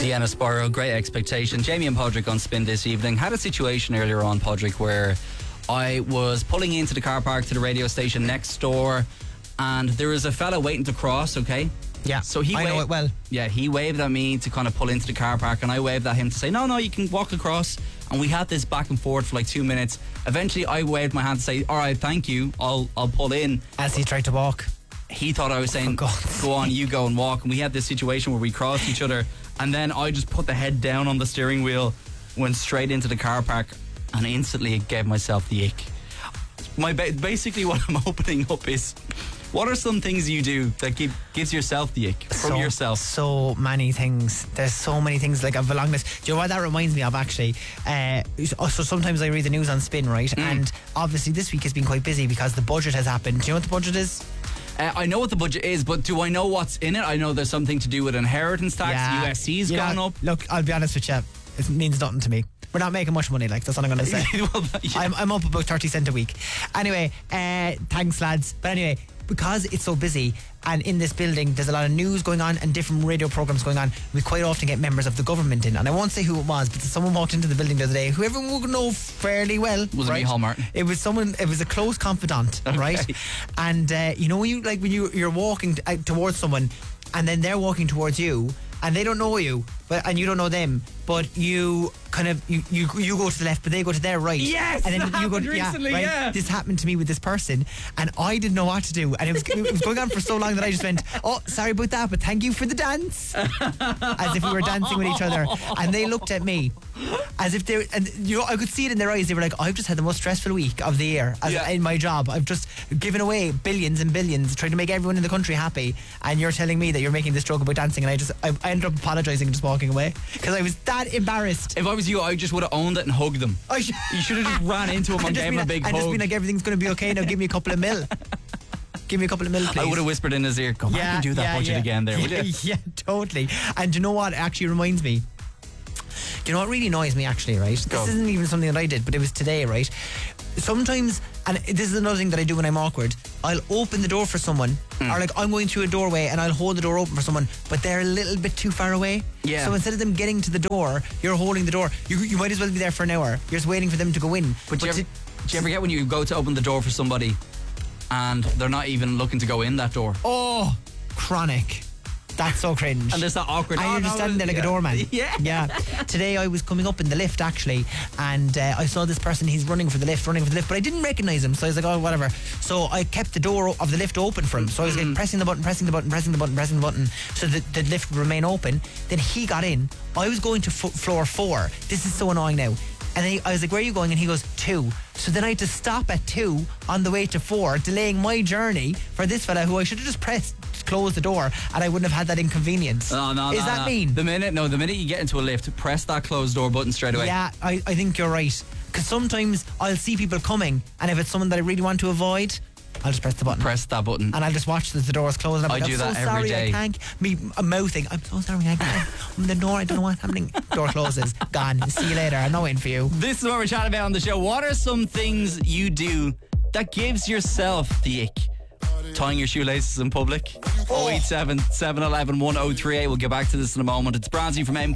Deanna Sparrow, Great Expectation. Jamie and Podrick on Spin this evening. Had a situation earlier on, Podrick, where I was pulling into the car park to the radio station next door, and there was a fella waiting to cross, okay? Yeah, so I know it well. Yeah, he waved at me to kind of pull into the car park, and I waved at him to say, no, you can walk across. And we had this back and forth for like 2 minutes. Eventually, I waved my hand to say, all right, thank you, I'll pull in. As he tried to walk. He thought I was saying, go on, you go and walk. And we had this situation where we crossed each other, and then I just put the head down on the steering wheel, went straight into the car park, and instantly it gave myself the ick. Basically what I'm opening up is, what are some things you do that gives yourself the ick from yourself? So many things. There's so many things like along this. Do you know what that reminds me of, actually? So sometimes I read the news on Spin, right? And obviously this week has been quite busy because the budget has happened. Do you know what the budget is? I know what the budget is, but do I know what's in it? I know there's something to do with inheritance tax. Yeah. USC's gone up. Look, I'll be honest with you. It means nothing to me. We're not making much money, like, that's what I'm going to say. Well, yeah. I'm up about 30 cents a week. Anyway, thanks, lads. But anyway, because it's so busy and in this building there's a lot of news going on and different radio programs going on, we quite often get members of the government in. And I won't say who it was, but someone walked into the building the other day who everyone would know fairly well. Was it Micheál Martin? It was someone, it was a close confidant, okay. Right? And you know, when you're walking towards someone and then they're walking towards you and they don't know you, and you don't know them, but you kind of you go to the left, but they go to their right. Yes, and then that happened recently. Right? Yeah, this happened to me with this person, and I didn't know what to do, and it was going on for so long that I just went, "Oh, sorry about that, but thank you for the dance," as if we were dancing with each other, and they looked at me as if they, and you know, I could see it in their eyes. They were like, "I've just had the most stressful week of the year in my job. I've just given away billions and billions, trying to make everyone in the country happy, and you're telling me that you're making this joke about dancing." And I ended up apologising and just walking away because I was that embarrassed. If I was you, I just would have owned it and hugged them. You should have just ran into him and gave him a big hug. And just been like, everything's going to be okay now, give me a couple of mil. Give me a couple of mil, please. I would have whispered in his ear, go back and do that budget again there, will you? Yeah, totally. And do you know what actually reminds me? Do you know what really annoys me, actually, right? This isn't even something that I did, but it was today, right? Sometimes, and this is another thing that I do when I'm awkward, I'll open the door for someone, or like I'm going through a doorway and I'll hold the door open for someone, but they're a little bit too far away. Yeah. So instead of them getting to the door, you're holding the door. You might as well be there for an hour. You're just waiting for them to go in. But do you ever get when you go to open the door for somebody and they're not even looking to go in that door? Oh, chronic. That's so cringe. And there's that awkward... And you're just standing there like a doorman. Yeah. Today I was coming up in the lift, actually, and I saw this person, he's running for the lift, but I didn't recognise him, so I was like, oh, whatever. So I kept the door of the lift open for him. So I was like pressing the button, so that the lift would remain open. Then he got in. I was going to floor 4. This is so annoying now. And I was like, where are you going? And he goes, 2. So then I had to stop at 2 on the way to 4, delaying my journey for this fella who I should have just pressed close the door and I wouldn't have had that inconvenience. No. Is that mean? The minute you get into a lift, press that closed door button straight away. Yeah, I think you're right. Because sometimes I'll see people coming, and if it's someone that I really want to avoid, I'll just press the button. Press that button. And I'll just watch as the doors close. And I do that every day. I can't. I'm mouthing, I'm so sorry, I can't. I'm the door, I don't know what's happening. Door closes. Gone. See you later. I'm not waiting for you. This is what we're chatting about on the show. What are some things you do that gives yourself the ick? Tying your shoelaces in public. 087 711 1038. We'll get back to this in a moment. It's Bronzy from M.